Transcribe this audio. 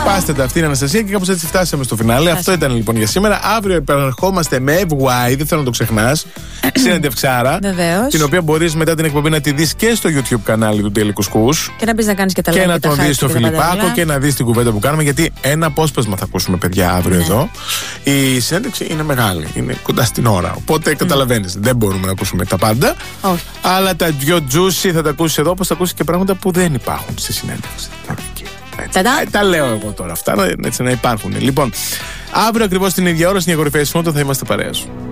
Σπάστε τα, αυτή είναι η Αναστασία και κάπως έτσι φτάσαμε στο φινάλε. Αυτό ήταν λοιπόν για σήμερα. Αύριο επαναρχόμαστε με FY, δεν θέλω να το ξεχνάς. Συνεντευξάρα. Βεβαίως. Την οποία μπορείς μετά την εκπομπή να τη δεις και στο YouTube κανάλι του Daily Κουσκούς. Και να μπεις να κάνεις και τα like και να τον δεις στο Φιλιππάκο και να δεις την κουβέντα που κάνουμε. Γιατί ένα απόσπασμα θα ακούσουμε, παιδιά, αύριο εδώ. Η συνέντευξη είναι μεγάλη. Είναι κοντά στην ώρα. Οπότε καταλαβαίνεις. Δεν μπορούμε να ακούσουμε τα πάντα. Όχι. Αλλά τα δυο juicy θα τα ακούσεις εδώ, όπως θα ακούσεις και πράγματα που δεν υπάρχουν στη συνέντευξη. Τα λέω εγώ τώρα αυτά, έτσι να υπάρχουν. Λοιπόν, αύριο ακριβώς την ίδια ώρα στην κορυφαία συμφωνία θα είμαστε παρέα σου.